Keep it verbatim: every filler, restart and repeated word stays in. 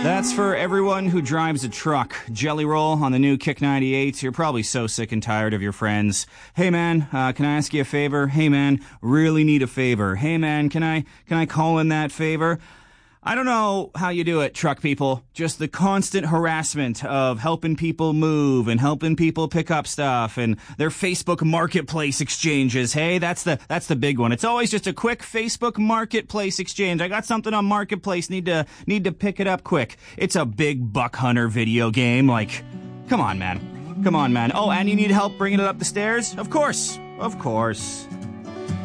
That's for everyone who drives a truck. Jelly Roll on the new Kick ninety-eight. You're probably so sick and tired of your friends. Hey man, uh, can I ask you a favor? Hey man, really need a favor. Hey man, can I can I call in that favor? I don't know how you do it, truck people. Just the constant harassment of helping people move and helping people pick up stuff and their Facebook Marketplace exchanges. Hey, that's the that's the big one. It's always just a quick Facebook Marketplace exchange. I got something on Marketplace, need to need to pick it up quick. It's a big buck hunter video game. Like, come on, man. Come on, man. Oh, and you need help bringing it up the stairs? Of course. Of course.